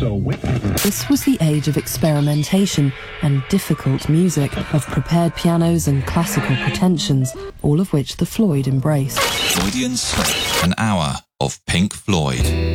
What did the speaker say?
This was the age of experimentation and difficult music, of prepared pianos and classical pretensions, all of which the Floyd embraced. Floydian Slate, an hour of Pink Floyd.